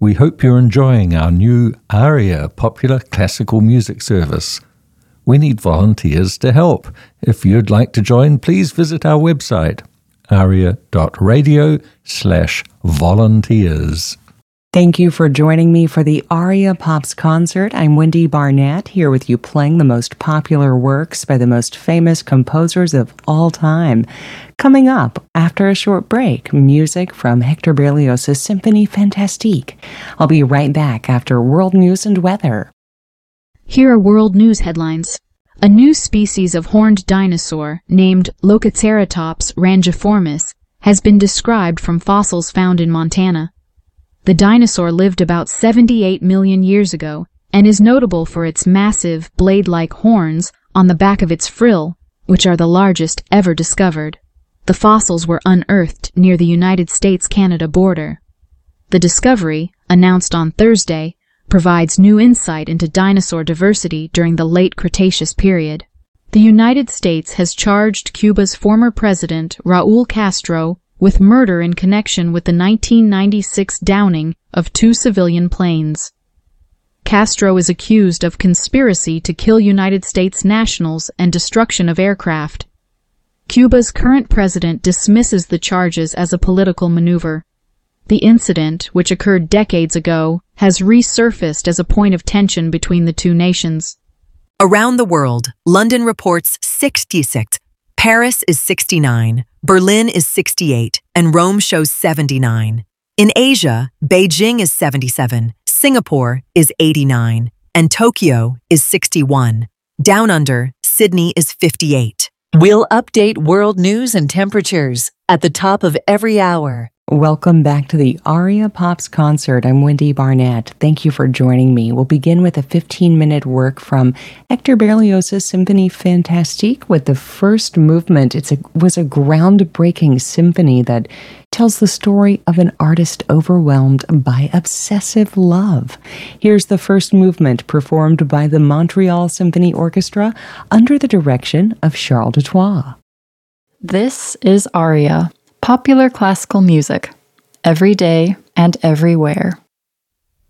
We hope you're enjoying our new ARIA popular classical music service. We need volunteers to help. If you'd like to join, please visit our website, aria.radio/volunteers. Thank you for joining me for the Aria Pops concert. I'm Wendy Barnett, here with you playing the most popular works by the most famous composers of all time. Coming up, after a short break, music from Hector Berlioz' Symphonie Fantastique. I'll be right back after world news and weather. Here are world news headlines. A new species of horned dinosaur, named Lococeratops rangiformis, has been described from fossils found in Montana. The dinosaur lived about 78 million years ago and is notable for its massive, blade-like horns on the back of its frill, which are the largest ever discovered. The fossils were unearthed near the United States-Canada border. The discovery, announced on Thursday, provides new insight into dinosaur diversity during the late Cretaceous period. The United States has charged Cuba's former president, Raúl Castro, with murder in connection with the 1996 downing of 2 civilian planes. Castro is accused of conspiracy to kill United States nationals and destruction of aircraft. Cuba's current president dismisses the charges as a political maneuver. The incident, which occurred decades ago, has resurfaced as a point of tension between the two nations. Around the world, London reports 66, Paris is 69, Berlin is 68, and Rome shows 79. In Asia, Beijing is 77, Singapore is 89, and Tokyo is 61. Down under, Sydney is 58. We'll update world news and temperatures at the top of every hour. Welcome back to the Aria Pops concert. I'm Wendy Barnett. Thank you for joining me. We'll begin with a 15-minute work from Hector Berlioz' Symphonie Fantastique with the first movement. It was a groundbreaking symphony that tells the story of an artist overwhelmed by obsessive love. Here's the first movement performed by the Montreal Symphony Orchestra under the direction of Charles Dutoit. This is Aria. Popular classical music, every day and everywhere.